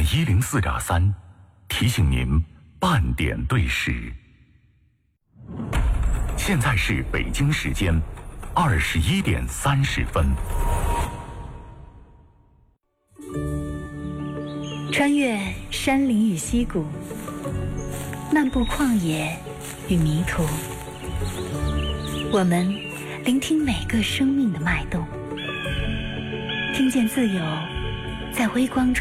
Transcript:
FM104.3，提醒您半点对时。现在是北京时间21点30分。 穿越山林与溪谷，漫步旷野与迷途，我们聆听每个生命的脉动，听见自由在微光中